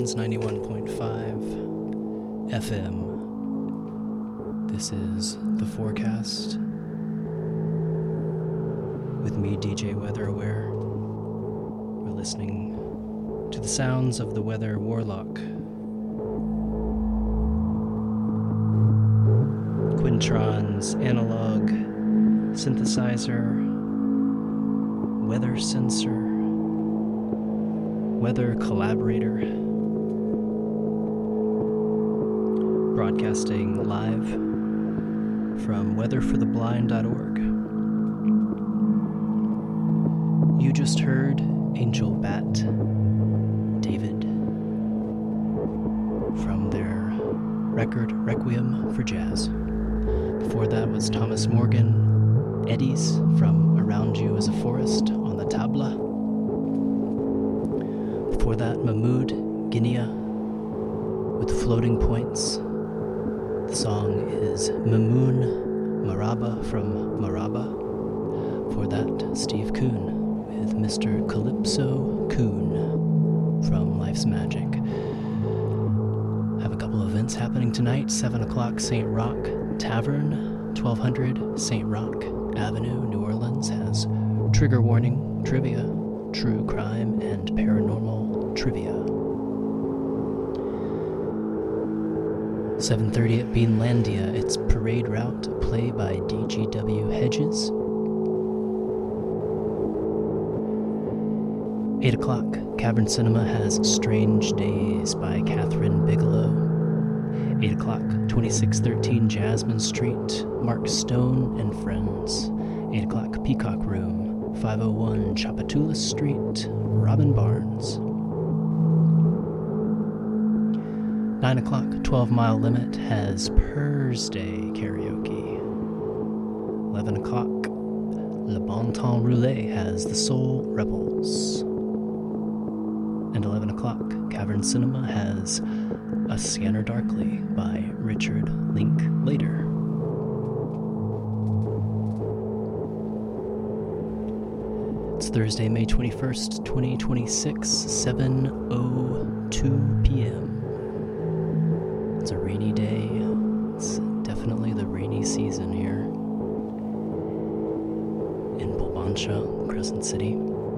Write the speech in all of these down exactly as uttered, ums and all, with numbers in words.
Plains ninety-one point five F M. This is The Forecast with me, D J Weather Aware. We're listening to the sounds of the Weather Warlock. Quintron's analog synthesizer, weather sensor, weather collaborator, broadcasting live from weather for the blind dot org. You just heard Angel Bat David from their record Requiem for Jazz. Before that was Thomas Morgan, Eddies from Around You as a Forest on the Tabla. Before that, Mahmoud Guinea with Floating Points. The song is Mamoon Maraba from Maraba. Before that, Steve Kuhn with Mister Calypso Kuhn from Life's Magic. Have a couple of events happening tonight. seven o'clock Saint Roch Tavern, twelve hundred Saint Roch Avenue, New Orleans, has trigger warning, trivia, true crime, and paranormal trivia. seven thirty at Beanlandia, it's Parade Route, play by D G W Hedges. eight o'clock, Cavern Cinema has Strange Days by Catherine Bigelow. eight o'clock, twenty-six thirteen Jasmine Street, Mark Stone and Friends. eight o'clock, Peacock Room, five oh one Chapatoulas Street, Robin Barnes. nine o'clock, twelve Mile Limit has Purrs Day Karaoke. eleven o'clock, Le Bon Temps Roulé has The Soul Rebels. And eleven o'clock, Cavern Cinema has A Scanner Darkly by Richard Linklater. It's Thursday, May twenty-first, twenty twenty-six, seven oh two p.m. It's a rainy day. It's definitely the rainy season here in Bulbancha, Crescent City.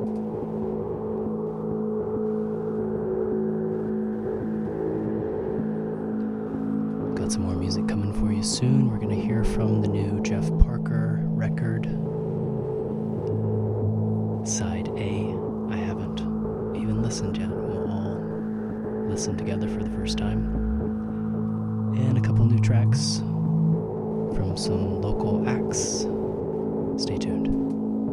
Got some more music coming for you soon. We're going to hear from the new Jeff Parker record, Side A. I haven't even listened yet. We'll all listen together for the first time. And a couple new tracks from some local acts. Stay tuned.